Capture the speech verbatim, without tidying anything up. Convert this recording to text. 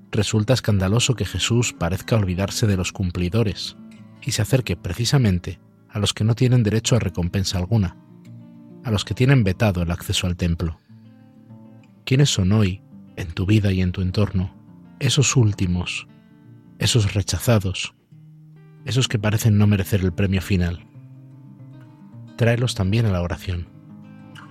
resulta escandaloso que Jesús parezca olvidarse de los cumplidores y se acerque precisamente a los que no tienen derecho a recompensa alguna, a los que tienen vetado el acceso al templo. ¿Quiénes son hoy, en tu vida y en tu entorno, esos últimos, esos rechazados, esos que parecen no merecer el premio final? Tráelos también a la oración.